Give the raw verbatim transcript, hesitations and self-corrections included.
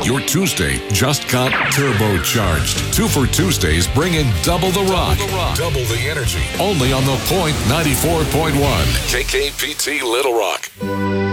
Your Tuesday just got turbocharged. Two for Tuesdays, bringing double the rock, double the, rock. Double the energy. Only on The Point ninety-four point one. K K P T Little Rock.